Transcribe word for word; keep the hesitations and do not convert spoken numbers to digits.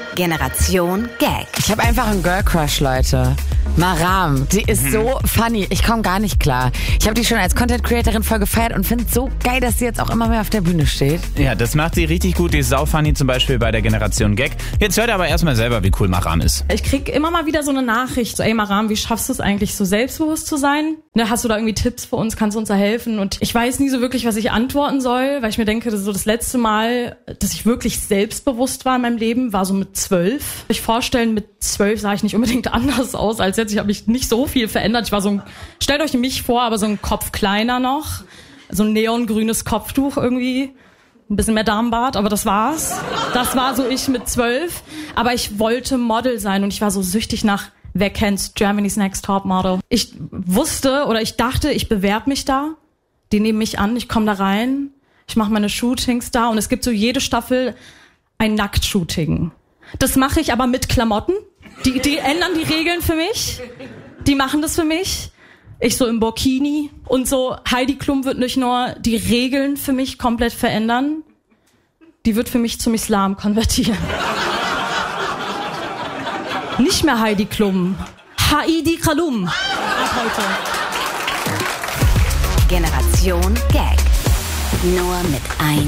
Generation Gag. Ich habe einfach einen Girl Crush, Leute. Maram, die ist mhm. so funny. Ich komme gar nicht klar. Ich habe die schon als Content Creatorin voll gefeiert und finde es so geil, dass sie jetzt auch immer mehr auf der Bühne steht. Ja, das macht sie richtig gut. Die ist sau funny, zum Beispiel bei der Generation Gag. Jetzt hört ihr aber erstmal selber, wie cool Maram ist. Ich krieg immer mal wieder so eine Nachricht, so, ey Maram, wie schaffst du es eigentlich, so selbstbewusst zu sein? Ne, hast du da irgendwie Tipps für uns? Kannst du uns da helfen? Und ich weiß nie so wirklich, was ich antworten soll, weil ich mir denke, das ist so das letzte Mal, dass ich wirklich selbstbewusst war in meinem Leben, war so mit zwölf. Ich vorstellen, mit zwölf sah ich nicht unbedingt anders aus als jetzt. Ich habe mich nicht so viel verändert. Ich war so ein, stellt euch mich vor, aber so ein Kopf kleiner noch. So ein neongrünes Kopftuch irgendwie. Ein bisschen mehr Darmbart, aber das war's. Das war so ich mit zwölf. Aber ich wollte Model sein und ich war so süchtig nach, wer kennt's, Germany's Next Top Model. Ich wusste oder ich dachte, ich bewerbe mich da. Die nehmen mich an, ich komme da rein. Ich mache meine Shootings da und es gibt so jede Staffel ein Nacktshooting. Das mache ich aber mit Klamotten. Die, die ändern die Regeln für mich. Die machen das für mich. Ich so im Burkini. Und so Heidi Klum wird nicht nur die Regeln für mich komplett verändern. Die wird für mich zum Islam konvertieren. Nicht mehr Heidi Klum. Heidi Klum. Ab heute. Generation Gag. Nur mit ein